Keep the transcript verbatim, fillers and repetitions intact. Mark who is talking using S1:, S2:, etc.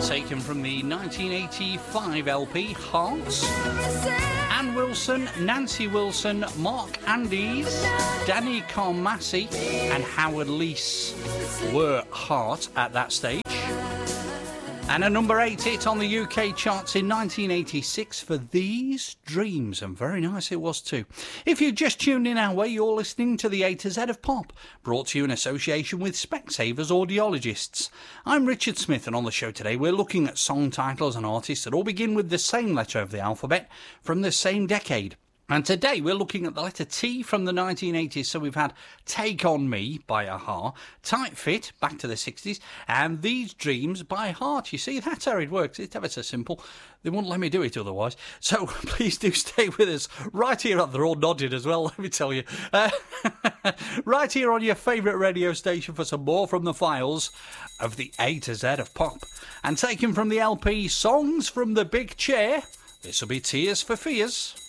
S1: Taken from the nineteen eighty-five L P Hearts. Ann Wilson, Nancy Wilson, Mark Andes, Danny Carmassi and Howard Leese were Heart at that stage. And a number eight hit on the U K charts in nineteen eighty-six for These Dreams, and very nice it was too. If you just tuned in our way, you're listening to the A to Z of Pop, brought to you in association with Specsavers Audiologists. I'm Richard Smith, and on the show today we're looking at song titles and artists that all begin with the same letter of the alphabet from the same decade. And today we're looking at the letter T from the nineteen eighties. So we've had Take On Me by a-ha, Tight Fit, back to the sixties, and These Dreams by Heart. You see, that's how it works. It's ever so simple. They wouldn't let me do it otherwise. So please do stay with us right here. They're all nodding as well, let me tell you. Uh, right here on your favourite radio station for some more from the files of the A to Z of Pop. And taken from the L P Songs from the Big Chair, this will be Tears for Fears.